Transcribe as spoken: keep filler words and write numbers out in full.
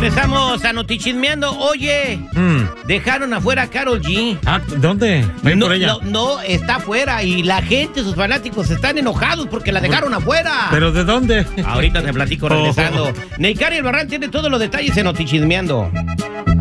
Regresamos a Notichismeando. Oye, mm. dejaron afuera a Karol G. Ah, ¿dónde? No, por ella? no, no, está afuera y la gente, sus fanáticos, están enojados porque la dejaron afuera. ¿Pero de dónde? Ahorita te platico regresando. Oh. Neikari Albarrán tiene todos los detalles en Notichismeando.